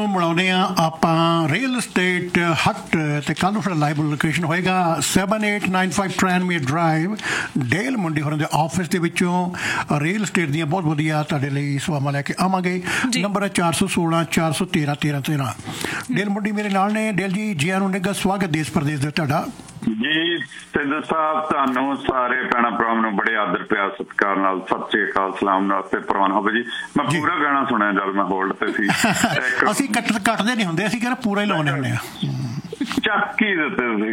ਮਿਲਾਉਂਦੇ ਹਾਂ ਆਪਾਂ real estate ਹੱਟ ਅਤੇ ਕੱਲ੍ਹ ਨੂੰ ਸਾਡਾ ਲਾਈਵ ਲੋਕੇਸ਼ਨ ਹੋਏਗਾ 7895 ਟ੍ਰਾਂਸਮੀਟ ਡਰਾਈਵ ਡੇਲ ਮੁੰਡੀ ਹੋਰਾਂ ਦੇ ਆਫਿਸ ਦੇ ਵਿੱਚੋਂ ਰੀਅਲ estate ਦੀਆਂ ਬਹੁਤ ਵਧੀਆ ਤੁਹਾਡੇ ਲਈ ਸੇਵਾਵਾਂ ਲੈ ਕੇ ਆਵਾਂਗੇ। ਨੰਬਰ ਹੈ 416 413 1313। ਡੇਲ ਮੁੰਡੀ ਮੇਰੇ ਨਾਲ ਨੇ। ਡੇਲ ਜੀ ਜੀਆਂ ਨੂੰ ਨਿੱਘਾ ਸਵਾਗਤ ਦੇਸ਼ ਪ੍ਰਦੇਸ਼ ਦਾ ਤੁਹਾਡਾ ਜੀ। ਸਿੱਧੂ ਸਾਹਿਬ ਤੁਹਾਨੂੰ ਸਾਰੇ ਭੈਣਾਂ ਭਰਾਵਾਂ ਨੂੰ ਬੜੇ ਆਦਰ ਪਿਆਰ ਸਤਿਕਾਰ ਨਾਲ ਸਤਿ ਸ੍ਰੀ ਅਕਾਲ ਸਲਾਮ ਨਮਸਤੇ ਪ੍ਰਵਾਨ ਹੋਵੇ ਜੀ। ਮੈਂ ਪੂਰਾ ਗਾਣਾ ਸੁਣਿਆ ਜਦ ਮੈਂ ਹੋਲਡ ਤੇ ਸੀ। ਅਸੀਂ ਕੱਟਦੇ ਨਹੀਂ ਹੁੰਦੇ, ਅਸੀਂ ਕਹਿੰਦੇ ਪੂਰਾ ਹੀ ਲਾਉਣੇ ਹੁੰਦੇ ਆ। ਚੱਕੀ ਦਿੱਤੇ ਤੁਸੀਂ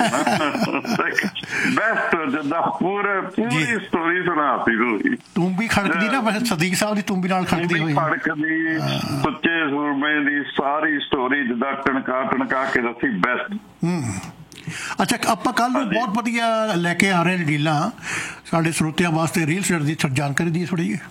ਫੱਟੇ ਬੈਸਟ ਜਿੱਦਾਂ ਪੂਰੀ ਸਟੋਰੀ ਸੁਣਾਤੀ ਤੁਸੀਂ। ਤੂੰਬੀ ਖੜਕਦੀ ਨਾ ਵੈਸੇ ਸਦੀਕ ਸਾਹਿਬ ਦੀ ਤੂੰਬੀ ਨਾਲ ਖੜਕਦੀ ਹੋਈ ਖੜਕਦੀ ਸੁੱਚੇ ਸੂਰਮੇ ਦੀ ਸਾਰੀ ਸਟੋਰੀ ਜਿੱਦਾਂ ਟਣਕਾ ਕੇ ਦੱਸੀ ਬੈਸਟ। ਅੱਛਾ, ਆਪਾਂ ਕੱਲ੍ਹ ਨੂੰ ਬਹੁਤ ਵਧੀਆ ਲੈ ਕੇ ਆ ਰਹੇ ਨੇ ਡੀਲਾਂ ਸਾਡੇ ਸਰੋਤਿਆਂ ਵਾਸਤੇ ਰੀਅਲ estate ਦੀ ਜਾਣਕਾਰੀ ਦੀ ਥੋੜ੍ਹੀ ਜਿਹੀ।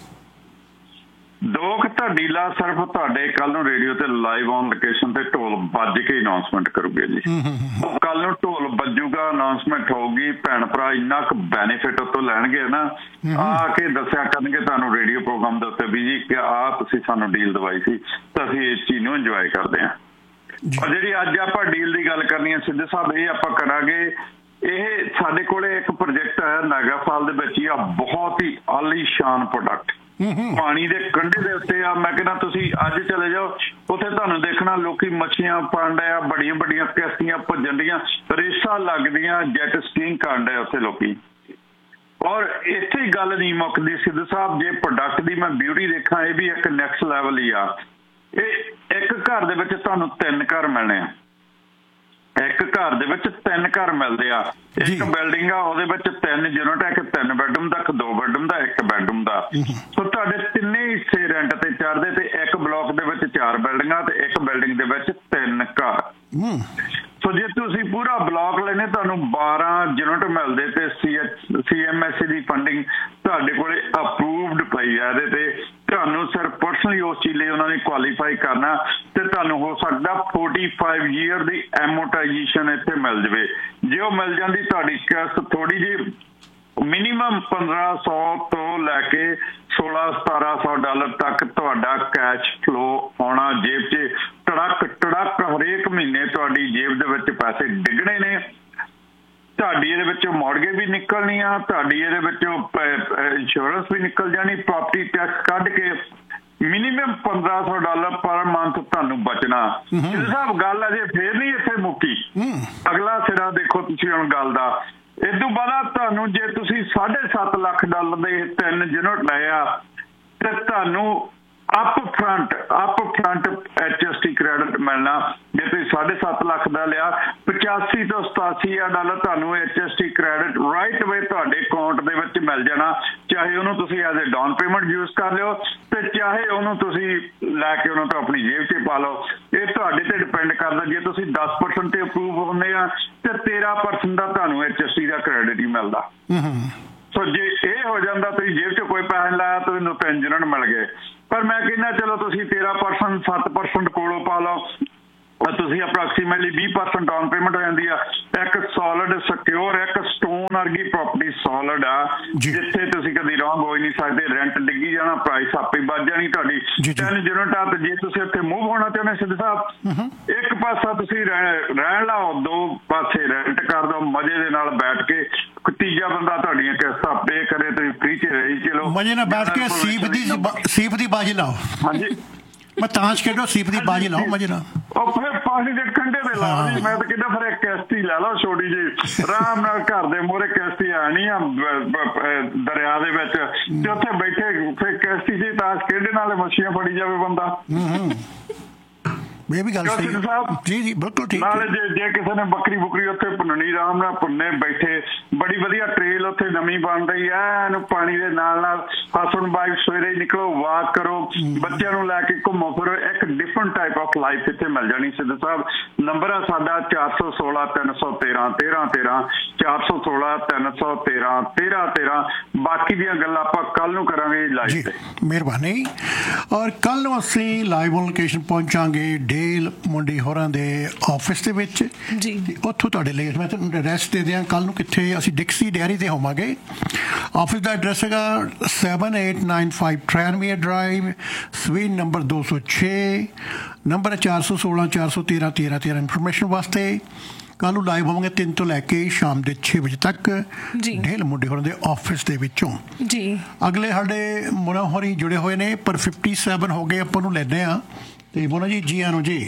ਦੋ ਤਾਂ ਡੀਲਾ ਸਿਰਫ ਤੁਹਾਡੇ ਕੱਲ ਨੂੰ ਰੇਡੀਓ ਤੇ ਲਾਈਵ ਔਨ ਲੋਕੇਸ਼ਨ ਤੇ ਢੋਲ ਵੱਜ ਕੇ ਅਨਾਉਂਸਮੈਂਟ ਕਰੂਗੇ ਜੀ। ਕੱਲ ਨੂੰ ਢੋਲ ਵੱਜੂਗਾ, ਅਨਾਉਂਸਮੈਂਟ ਹੋਊਗੀ, ਭੈਣ ਭਰਾ ਇੰਨਾ ਕੁ ਬੈਨੀਫਿਟ ਉੱਤੋਂ ਲੈਣਗੇ ਨਾ, ਆ ਕੇ ਦੱਸਿਆ ਕਰਨਗੇ ਤੁਹਾਨੂੰ ਰੇਡੀਓ ਪ੍ਰੋਗਰਾਮ ਦੇ ਉੱਤੇ ਵੀ ਜੀ ਕਿ ਆਹ ਤੁਸੀਂ ਸਾਨੂੰ ਡੀਲ ਦਵਾਈ ਸੀ ਤਾਂ ਅਸੀਂ ਇਸ ਚੀਜ਼ ਨੂੰ ਇੰਜੋਏ ਕਰਦੇ ਹਾਂ। ਜਿਹੜੀ ਅੱਜ ਆਪਾਂ ਡੀਲ ਦੀ ਗੱਲ ਕਰਨੀ ਹੈ ਸਿੱਧੂ ਸਾਹਿਬ, ਇਹ ਆਪਾਂ ਕਰਾਂਗੇ। ਇਹ ਸਾਡੇ ਕੋਲੇ ਇੱਕ ਪ੍ਰੋਜੈਕਟ ਹੈ ਨਾਗਾਫਾਲ ਦੇ ਵਿੱਚ ਹੀ ਆ, ਬਹੁਤ ਹੀ ਆਲੀਸ਼ਾਨ ਪ੍ਰੋਡਕਟ ਪਾਣੀ ਦੇ ਕੰਢੇ ਦੇ ਉੱਤੇ ਆ। ਮੈਂ ਕਹਿੰਦਾ ਤੁਸੀਂ ਅੱਜ ਚਲੇ ਜਾਓ ਉੱਥੇ ਤੁਹਾਨੂੰ ਦੇਖਣਾ ਲੋਕੀ ਮੱਛੀਆਂ ਪਾਣ ਡਏ ਆ, ਬੜੀਆਂ ਬੜੀਆਂ ਕਿਸ਼ਤੀਆਂ ਭੱਜਣ ਡੀਆਂ, ਰੇਸਾਂ ਲੱਗਦੀਆਂ, ਜੈਟ ਸਕੀਇੰਗ ਕਰਨ ਡਏ ਉੱਥੇ ਲੋਕੀ। ਔਰ ਇੱਥੇ ਗੱਲ ਨਹੀਂ ਮੁੱਕਦੀ ਸਿੱਧੂ ਸਾਹਿਬ, ਜੇ ਪ੍ਰੋਡਕਟ ਦੀ ਮੈਂ ਬਿਊਟੀ ਦੇਖਾਂ ਇਹ ਵੀ ਇੱਕ ਨੈਕਸਟ ਲੈਵਲ ਹੀ ਆ। ਇਹ ਇੱਕ ਘਰ ਦੇ ਵਿੱਚ ਤੁਹਾਨੂੰ 3 ਘਰ ਮਿਲਣੇ ਆ। ਇੱਕ ਘਰ ਦੇ ਵਿੱਚ 3 ਘਰ ਮਿਲਦੇ ਆ। ਇੱਕ ਬਿਲਡਿੰਗ ਆ, ਉਹਦੇ ਵਿੱਚ 3 ਯੂਨਿਟ ਆ, ਇੱਕ 3 ਬੈਡਰੂਮ ਦਾ, ਇੱਕ 2 ਬੈਡਰੂਮ ਦਾ, 1 ਬੈਡਰੂਮ ਦਾ। ਸੋ ਤੁਹਾਡੇ ਤਿੰਨੇ ਹਿੱਸੇ ਰੈਂਟ ਤੇ ਚੜ੍ਹਦੇ ਤੇ ਇੱਕ ਬਲਾਕ ਦੇ ਵਿੱਚ 4 ਬਿਲਡਿੰਗਾਂ ਤੇ ਇੱਕ ਬਿਲਡਿੰਗ ਦੇ ਵਿੱਚ 3 ਘਰ। ਸੋ ਜੇ ਤੁਸੀਂ ਪੂਰਾ ਬਲਾਕ ਲੈਣੇ ਤੁਹਾਨੂੰ 12 ਯੂਨਿਟ ਮਿਲਦੇ ਤੇ CMSE ਦੀ ਫੰਡਿੰਗ ਤੁਹਾਡੇ ਕੋਲੇ ਅਪਰੂਵਡ ਪਈ ਆ। ਇਹਦੇ ਤੇ ਤੁਹਾਨੂੰ ਸਿਰਫ ਪਰਸਨਲੀ ਉਸ ਚੀਜ਼ ਲਈ ਉਹਨਾਂ ਨੇ ਕੁਆਲੀਫਾਈ ਕਰਨਾ ਤੇ ਤੁਹਾਨੂੰ ਹੋ ਸਕਦਾ 45 ਈਅਰ ਦੀ ਐਮੋਰਟਾਈਜੇਸ਼ਨ ਇੱਥੇ ਮਿਲ ਜਾਵੇ। ਜੇ ਉਹ ਮਿਲ ਜਾਂਦੀ ਤੁਹਾਡੀ ਕਿਸ਼ਤ ਥੋੜੀ ਜਿਹੀ ਮਿਨੀਮਮ 1500 ਤੋਂ ਲੈ ਕੇ 1600-1700 ਡਾਲਰ ਤੱਕ ਤੁਹਾਡਾ ਕੈਸ਼ ਫਲੋ ਆਉਣਾ ਜੇਬ 'ਚ। ਟੜਕ ਹਰੇਕ ਮਹੀਨੇ ਤੁਹਾਡੀ ਜੇਬ ਦੇ ਵਿੱਚ ਪੈਸੇ ਡਿੱਗਣੇ ਨੇ। ਤੁਹਾਡੀ ਇਹਦੇ ਵਿੱਚੋਂ ਮੌਰਗੇਜ ਵੀ ਨਿਕਲਣੀ ਆ, ਤੁਹਾਡੀ ਇਹਦੇ ਵਿੱਚੋਂ ਇੰਸ਼ੋਰੈਂਸ ਵੀ ਨਿਕਲ ਜਾਣੀ, ਪ੍ਰਾਪਰਟੀ ਟੈਕਸ ਕੱਢ ਕੇ ਮਿਨੀਮਮ 1500 ਡਾਲਰ ਪਰ ਮੰਥ ਤੁਹਾਨੂੰ ਬਚਣਾ। ਇਸ ਹਿਸਾਬ ਗੱਲ ਅਜੇ ਫੇਰ ਨਹੀਂ ਇੱਥੇ ਮੁੱਕੀ, ਅਗਲਾ ਸਿਰਾ ਦੇਖੋ ਤੁਸੀਂ ਹੁਣ ਗੱਲ ਦਾ। ਇਸ ਤੋਂ ਬਾਅਦ ਤੁਹਾਨੂੰ ਜੇ ਤੁਸੀਂ 7.5 ਲੱਖ ਡਾਲਰ ਦੇ 3 ਯੂਨਿਟ ਲਏ ਆ ਤੇ ਤੁਹਾਨੂੰ ਅਪ ਫਰੰਟ HST ਕ੍ਰੈਡਿਟ ਮਿਲਣਾ। ਜੇ ਤੁਸੀਂ 7.5 ਲੱਖ ਦਾ ਲਿਆ 85 ਤੋਂ 87 ਡਾਲਰ ਤੁਹਾਨੂੰ HST ਕ੍ਰੈਡਿਟ ਰਾਈਟ ਵੇ ਤੁਹਾਡੇ ਅਕਾਊਂਟ ਦੇ ਵਿੱਚ ਮਿਲ ਜਾਣਾ। ਚਾਹੇ ਉਹਨੂੰ ਤੁਸੀਂ as a down payment use ਕਰ ਲਿਓ ਤੇ ਚਾਹੇ ਉਹਨੂੰ ਤੁਸੀਂ ਲੈ ਕੇ ਉਹਨੂੰ ਤਾਂ ਆਪਣੀ ਜੇਬ 'ਚ ਪਾ ਲਓ। ਇਹ ਤੁਹਾਡੇ ਤੇ ਡਿਪੈਂਡ ਕਰਦਾ। ਜੇ ਤੁਸੀਂ 10% ਤੇ ਅਪਰੂਵ ਹੁੰਦੇ ਆ ਤੇ 13% ਦਾ ਤੁਹਾਨੂੰ HST ਦਾ ਕ੍ਰੈਡਿਟ ਹੀ ਮਿਲਦਾ। ਸੋ ਜੇ ਇਹ ਹੋ ਜਾਂਦਾ ਤੁਸੀਂ ਜੇਬ 'ਚ ਕੋਈ ਪੈਸਾ ਨਹੀਂ ਲਾਇਆ ਤੁਹਾਨੂੰ 3 ਯੂਨਿਟ ਮਿਲ ਗਏ। ਪਰ ਮੈਂ ਕਹਿੰਦਾ ਚਲੋ ਤੁਸੀਂ 13% 7% ਕੋਲੋਂ ਪਾ ਲਓ, ਤੁਸੀਂ ਅਪਰੋਕਸੀਮੇਟਲੀ 20% ਡਾਊਨ ਪੇਮੈਂਟ ਹੋ ਜਾਂਦੀ ਆ। ਇੱਕ ਸੋਲਿਡ ਸਿਕਿਉਰ ਇੱਕ ਸਟੋਨ ਵਰਗੀ ਪ੍ਰਾਪਰਟੀ ਸੋਲਿਡ ਆ ਜਿੱਥੇ ਤੁਸੀਂ ਕਦੀ ਰੌਂਗ ਹੋ ਹੀ ਨਹੀਂ ਸਕਦੇ। ਰੈਂਟ ਡਿੱਗੀ ਜਾਣਾ, ਪ੍ਰਾਈਸ ਆਪੇ ਵੱਧ ਜਾਣੀ ਤੁਹਾਡੀ। 3 ਯੂਨਿਟ ਆ ਤੇ ਜੇ ਤੁਸੀਂ ਉੱਥੇ ਮੂਵ ਹੋਣਾ ਚਾਹੁੰਦੇ ਸਿੱਧੂ ਸਾਹਿਬ, ਇੱਕ ਪਾਸਾ ਤੁਸੀਂ ਰਹਿਣ ਲਾਓ, 2 ਪਾਸੇ ਰੈਂਟ ਕਰ ਦਿਓ ਮਜ਼ੇ ਦੇ ਨਾਲ ਬੈਠ ਕੇ। ਤੀਜਾ ਬੰਦਾ ਤੁਹਾਡੀਆਂ ਕਿਸ਼ਤਾਂ ਪੇ ਕਰੇ, ਤੁਸੀਂ ਫ੍ਰੀ 'ਚ ਰਹੀ ਚਲੋ ਮਜ਼ੇ ਨਾਲ ਬੈਠ ਕੇ ਸੀਪ ਦੀ ਬਾਜੀ ਲਾਓ। ਹਾਂਜੀ ਮੈਂ ਤਾਂਸ਼ ਖੇਡੋ, ਸੀਪ ਦੀ ਬਾਜੀ ਲਾਓ ਮਜ਼ੇ ਨਾਲ। ਉਹ ਫਿਰ ਪਾਣੀ ਦੇ ਕੰਢੇ ਤੇ ਲਾਓ ਜੀ। ਮੈਂ ਤਾਂ ਕਹਿੰਦਾ ਫਿਰ ਇੱਕ ਕਿਸ਼ਤੀ ਲੈ ਲਓ ਛੋਟੀ ਜਿਹੀ, ਆਰਾਮ ਨਾਲ ਘਰ ਦੇ ਮੂਹਰੇ ਕਿਸ਼ਤੀ ਆਣੀ ਆ ਦਰਿਆ ਦੇ ਵਿੱਚ ਤੇ ਉੱਥੇ ਬੈਠੇ ਫਿਰ ਕਿਸ਼ਤੀ 'ਚ ਤਾਸ਼ ਖੇਡਣ ਵਾਲੇ ਮੱਛੀਆਂ ਫੜੀ ਜਾਵੇ ਬੰਦਾ। ਇਹ ਵੀ ਗੱਲ ਸਹੀ ਜੀ ਜੀ ਬਿਲਕੁਲ ਠੀਕ। ਨਾਲੇ ਜੇ ਕਿਸੇ ਨੇ ਬੱਕਰੀ ਬੁਕਰੀ ਉੱਥੇ ਭੁੰਨਣੀ ਆਰਾਮ ਨਾਲ ਭੁੰਨੇ ਬੈਠੇ, ਬੜੀ ਵਧੀਆ ਟ੍ਰੇਲ ਉੱਥੇ ਨਵੀਂ ਬਣ ਰਹੀ ਹੈ। ਇਹਨੂੰ ਪਾਣੀ ਦੇ ਨਾਲ ਹਸਬੈਂਡ ਵਾਈਫ ਸਵੇਰੇ ਨਿਕਲੋ, ਵਾਕ ਕਰੋ, ਬੱਚਿਆਂ ਨੂੰ ਲੈ ਕੇ ਘੁੰਮੋ ਫਿਰੋ। ਇੱਕ ਡਿਫਰੈਂਟ ਟਾਈਪ ਆਫ ਲਾਈਫ ਇੱਥੇ ਮਿਲ ਜਾਣੀ ਸਿੱਧੂ ਸਾਹਿਬ। ਨੰਬਰ ਆ ਸਾਡਾ 416 313 1313 416 313 1313। ਬਾਕੀ ਦੀਆਂ ਗੱਲਾਂ ਆਪਾਂ ਕੱਲ ਨੂੰ ਕਰਾਂਗੇ ਲਾਈਵ ਤੇ। ਮਿਹਰਬਾਨੀ। ਔਰ ਕੱਲ ਨੂੰ ਅਸੀਂ ਲਾਈਵ ਲੋਕੇਸ਼ਨ ਪਹੁੰਚਾਂਗੇ ਡੇਲ ਮੁੰਡੀ ਹੋਰਾਂ ਦੇ ਆਫਿਸ ਦੇ ਵਿੱਚ ਜੀ। ਉੱਥੋਂ ਤੁਹਾਡੇ ਲਈ ਮੈਂ ਤੁਹਾਨੂੰ ਐਡਰੈਸ ਦੇ ਦਿਆਂ। ਕੱਲ੍ਹ ਨੂੰ ਕਿੱਥੇ ਅਸੀਂ ਡਿਕਸੀ ਡੇਅਰੀ 'ਤੇ ਹੋਵਾਂਗੇ। ਆਫਿਸ ਦਾ ਐਡਰੈਸ ਹੈਗਾ 7895 ਟ੍ਰਾਨਮੀਅਰ drive, sweet number 206, number 416 413 1313। Information ਵਾਸਤੇ ਕੱਲ੍ਹ ਨੂੰ ਲਾਈਵ ਹੋਵਾਂਗੇ 3 ਤੋਂ ਲੈ ਕੇ ਸ਼ਾਮ ਦੇ 6 ਵਜੇ ਤੱਕ ਢੇਲ ਮੁੰਡੇ ਹੋਰਾਂ ਦੇ ਆਫਿਸ ਦੇ ਵਿੱਚੋਂ ਜੀ। ਅਗਲੇ ਸਾਡੇ ਮੋਨਾ ਹੋਰੀ ਜੁੜੇ ਹੋਏ ਨੇ, ਪਰ 57 ਹੋ ਗਏ ਆਪਾਂ ਨੂੰ ਲੈਂਦੇ ਹਾਂ। ਤੇ ਮੋਨਾ ਜੀ ਜੀ ਆਨੋ ਜੀ।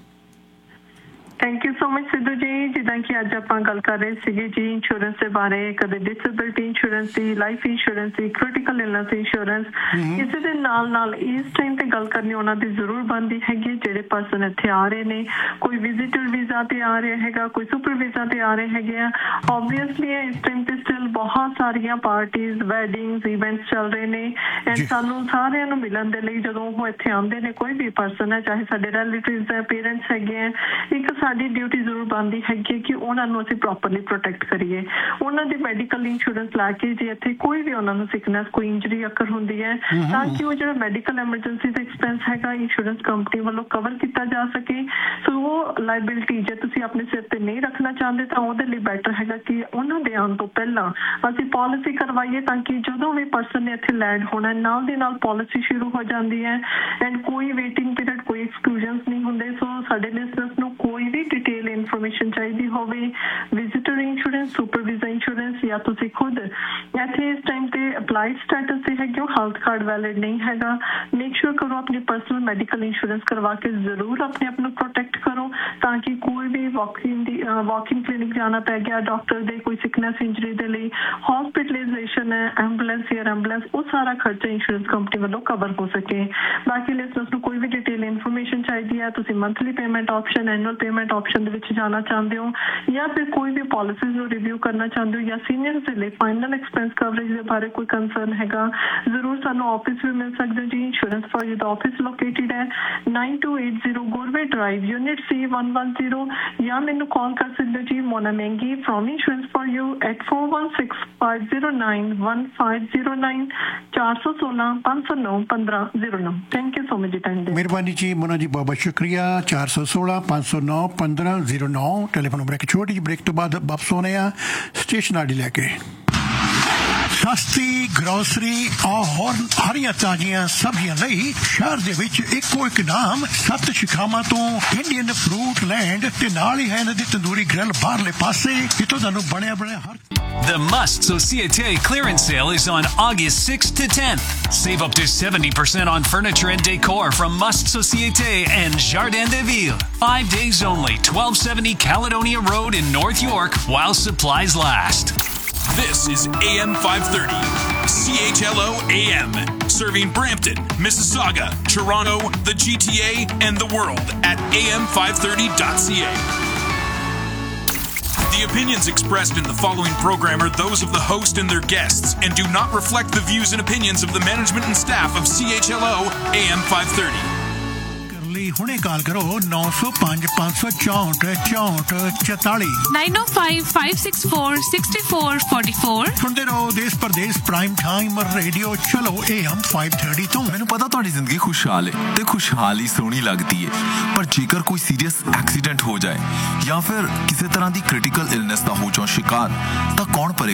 Thank you so much Sidhu ji. ਜਿੱਦਾਂ ਕਿ ਅੱਜ ਆਪਾਂ ਗੱਲ ਕਰ ਰਹੇ ਸੀਗੇ ਜੀ ਇੰਸ਼ੋਰੈਂਸ ਦੇ ਬਾਰੇ, ਕਦੇ ਡਿਸੇਬਿਲਟੀ ਇੰਸ਼ੋਰੈਂਸ ਦੀ, ਲਾਈਫ ਇੰਸ਼ੋਰੈਂਸ ਦੀ, ਕ੍ਰਿਟੀਕਲ ਇਲਨੈਸ ਇੰਸ਼ੋਰੈਂਸ। ਇਸੇ ਦੇ ਨਾਲ ਨਾਲ ਇਸ ਟਾਈਮ ਤੇ ਗੱਲ ਕਰਨੀ ਉਹਨਾਂ ਦੀ ਜ਼ਰੂਰ ਬਣਦੀ ਹੈਗੀ ਜਿਹੜੇ ਪਰਸਨ ਇੱਥੇ ਆ ਰਹੇ ਨੇ। ਕੋਈ ਵਿਜ਼ਿਟਰ ਵੀਜ਼ਾ ਤੇ ਆ ਰਿਹਾ ਹੈਗਾ, ਕੋਈ ਸੁਪਰ ਵੀਜ਼ਾ ਤੇ ਆ ਰਹੇ ਹੈਗੇ ਆ। ਓਬਵੀਅਸਲੀ ਇਸ ਟਾਈਮ ਤੇ ਸਟਿਲ ਬਹੁਤ ਸਾਰੀਆਂ ਪਾਰਟੀਜ਼, ਵੈਡਿੰਗਸ, ਇਵੈਂਟਸ ਚੱਲ ਰਹੇ ਨੇ ਐਂਡ ਸਾਨੂੰ ਸਾਰਿਆਂ ਨੂੰ ਮਿਲਣ ਦੇ ਲਈ ਜਦੋਂ ਉਹ ਇੱਥੇ ਆਉਂਦੇ ਨੇ, ਕੋਈ ਵੀ ਪਰਸਨ ਹੈ, ਚਾਹੇ ਸਾਡੇ ਰਿਲੇਟਿਵਸ ਹੈ, ਪੇਰੈਂਟਸ ਹੈਗੇ ਆ, ਇੱਕ ਸਾਡੀ ਡਿਊਟੀ ਜ਼ਰੂਰ ਬਣਦੀ ਹੈਗੀ ਕਿ ਉਹਨਾਂ ਨੂੰ ਅਸੀਂ ਪ੍ਰੋਪਰਲੀ ਪ੍ਰੋਟੈਕਟ ਕਰੀਏ। ਉਹਨਾਂ ਦੀ ਮੈਡੀਕਲ ਇੰਸ਼ੋਰੈਂਸ ਲਾ ਕੇ ਜੇ ਇੱਥੇ ਕੋਈ ਵੀ ਉਹਨਾਂ ਨੂੰ ਸਿਕਨੈਸ, ਕੋਈ ਇੰਜਰੀ ਅਕਰ ਹੁੰਦੀ ਹੈ ਤਾਂ ਕਿ ਉਹ ਜਿਹੜਾ ਮੈਡੀਕਲ ਐਮਰਜੈਂਸੀ ਦਾ ਐਕਸਪੈਂਸ ਹੈਗਾ ਇੰਸ਼ੋਰੈਂਸ ਕੰਪਨੀ ਵੱਲੋਂ ਕਵਰ ਕੀਤਾ ਜਾ ਸਕੇ। ਸੋ ਉਹ ਲਾਇਬਿਲਿਟੀ ਜੇ ਤੁਸੀਂ ਆਪਣੇ ਸਿਰ ਤੇ ਨਹੀਂ ਰੱਖਣਾ ਚਾਹੁੰਦੇ ਤਾਂ ਉਹਦੇ ਲਈ ਬੈਟਰ ਹੈਗਾ ਕਿ ਉਹਨਾਂ ਦੇ ਆਉਣ ਤੋਂ ਪਹਿਲਾਂ ਅਸੀਂ ਪਾਲਿਸੀ ਕਰਵਾਈਏ ਤਾਂ ਕਿ ਜਦੋਂ ਵੀ ਪਰਸਨ ਨੇ ਇੱਥੇ ਲੈਂਡ ਹੋਣਾ ਨਾਲ ਦੀ ਨਾਲ ਪਾਲਿਸੀ ਸ਼ੁਰੂ ਹੋ ਜਾਂਦੀ ਹੈ ਐਂਡ ਕੋਈ ਵੇਟਿੰਗ ਪੀਰੀਅਡ, ਕੋਈ ਐਕਸਕਲੂਜਨਸ ਨਹੀਂ ਹੁੰਦੇ। ਸੋ ਸਾਡੇ ਲਿਸਨਰਸ ਨੂੰ ਕੋਈ ਵੀ ਡਿਟੇਲ ਇਨਫੋਰਮੇਸ਼ਨ ਚਾਹੀਦੀ ਹੋਵੇ, visitor insurance, super visa insurance, ਜਾਂ ਤੁਸੀਂ ਖੁਦ ਇੱਥੇ ਇਸ ਟਾਈਮ ਤੇ ਅਪਲਾਈਡ ਸਟੇਟਸ ਤੇ ਹੈਗੇ ਹੋ, ਹੈਲਥ ਕਾਰਡ ਵੈਲਿਡ ਨਹੀਂ ਹੈਗਾ, ਮੇਕ ਸ਼ੋਰ ਕਰੋ ਆਪਣੀ ਪਰਸਨਲ ਮੈਡੀਕਲ ਇੰਸ਼ੋਰੈਂਸ ਕਰਵਾ ਕੇ ਜ਼ਰੂਰ ਆਪਣੇ ਆਪ ਨੂੰ ਪ੍ਰੋਟੈਕਟ ਕਰੋ ਤਾਂ ਕਿ ਕੋਈ ਵੀ ਵਾਕਿੰਗ ਕਲੀਨਿਕ ਜਾਣਾ ਪੈ ਗਿਆ ਡਾਕਟਰ ਦੇ, ਕੋਈ ਸਿਕਨੈਸ, ਇੰਜਰੀ ਦੇ ਲਈ, ਹਸਪੀਟਲਾਈਜੇਸ਼ਨ ਹੈ, ਐਂਬੂਲੈਂਸ ਜਾਂ ਐਂਬੂਲੈਂਸ, ਉਹ ਸਾਰਾ ਖਰਚਾ ਇੰਸ਼ੋਰੈਂਸ ਕੰਪਨੀ ਵੱਲੋਂ ਕਵਰ ਹੋ ਸਕੇ। ਬਾਕੀ ਲਿਸਨਰਸ ਨੂੰ ਕੋਈ ਵੀ ਡਿਟੇਲ ਇਨਫੋਰਮੇਸ਼ਨ ਚਾਹੀਦੀ ਹੈ, ਤੁਸੀਂ monthly payment option, annual payment option ਦੇ ਵਿੱਚ ਜਾਣਾ ਚਾਹੁੰਦੇ ਹੋ ਜਾਂ ਫਿਰ ਕੋਈ ਵੀ ਪਾਲਿਸੀਜ਼ ਨੂੰ ਰਿਵਿਊ ਕਰਨਾ ਚਾਹੁੰਦੇ ਹੋ ਜਾਂ ਸੀਨੀਅਰਸ ਦੇ ਲਈ ਫਾਈਨਲ ਐਕਸਪੈਂਸ ਕਵਰੇਜ ਦੇ ਬਾਰੇ ਕੋਈ ਕੰਸਰਨ ਹੈਗਾ, ਜ਼ਰੂਰ ਸਾਨੂੰ ਆਫਿਸ ਵੀ ਮਿਲ ਸਕਦੇ ਜੀ। Insurance for you the office located ਹੈ 9280 ਗੋਰਵੇ ਡਰਾਈਵ, ਯੂਨਿਟ C110, ਜਾਂ ਮੈਨੂੰ ਕਾਲ ਕਰ ਸਕਦੇ ਜੀ ਮੋਨਾ ਮਹਿੰਗੀ from insurance for you at 4165091509 416 509 1509। Thank you so much ਜੀ। ਮਿਹਰਬਾਨੀ ਜੀ ਮੋਨਾ ਜੀ, ਬਹੁਤ ਬਹੁਤ ਸ਼ੁਕਰੀਆ। 416 509 1509 ਟੈਲੀਫੋਨ ਨੰਬਰ। ਇੱਕ ਛੋਟੀ ਜਿਹੀ ਬ੍ਰੇਕ ਤੋਂ ਬਾਅਦ ਵਾਪਸ ਹੋਣੇ ਆ ਸਟੇਸ਼ਨਰੀ ਲੈ ਕੇ। ਸਸਤੀ ਗਰੋਸਰੀ ਔਰ ਹਰੀਆਂ ਤਾਜ਼ੀਆਂ ਸਬਜ਼ੀਆਂ ਲਈ ਸ਼ਹਿਰ ਦੇ ਵਿੱਚ ਇੱਕੋ ਇੱਕ ਨਾਮ, 7 ਸ਼ਿਖਾਵਾਂ ਤੋਂ ਇੰਡੀਅਨ ਫਰੂਟ ਲੈਂਡ ਤੇ ਨਾਲ ਹੀ ਹੈ ਇਹਨਾਂ ਦੀ ਤੰਦੂਰੀ ਗ੍ਰਿਲ ਬਾਹਰਲੇ ਪਾਸੇ, ਜਿੱਥੋਂ ਤੁਹਾਨੂੰ ਬਣਿਆ ਬਣਿਆ ਹਰ। The Must Societe clearance sale is on August 6th to 10th. Save up to 70% on furniture and decor from Must Societe and Jardin de Ville. 5 days only, 1270 Caledonia Road in North York while supplies last. This is AM 530, CHLO AM, serving Brampton, Mississauga, Toronto, the GTA, and the world at am530.ca. The opinions expressed in the following program are those of the host and their guests and do not reflect the views and opinions of the management and staff of CHLO AM 530. ਹੁਣੇ ਕਾਲ ਕਰੋ 905 564 6444 905-564-6444। ਸੁਣਦੇ ਰਹੋ ਦੇਸ਼ ਪਰਦੇਸ prime time radio ਚਲੋ AM 530 ਤੋਂ। ਮੈਨੂੰ ਪਤਾ ਤੁਹਾਡੀ ਜ਼ਿੰਦਗੀ ਖੁਸ਼ਹਾਲ ਹੈ ਤੇ ਖੁਸ਼ਹਾਲੀ ਸੋਹਣੀ ਲੱਗਦੀ ਹੈ, ਪਰ ਜੇਕਰ ਕੋਈ ਸੀਰੀਅਸ ਐਕਸੀਡੈਂਟ ਹੋ ਜਾਏ ਜਾਂ ਫਿਰ ਕਿਸੇ ਤਰ੍ਹਾਂ ਦੀ ਕ੍ਰਿਟੀਕਲ ਇਲਨੈਸ ਦਾ ਹੋ ਜਾਓ ਸ਼ਿਕਾਰ, ਤਾਂ ਕੌਣ ਭਰੇਗਾ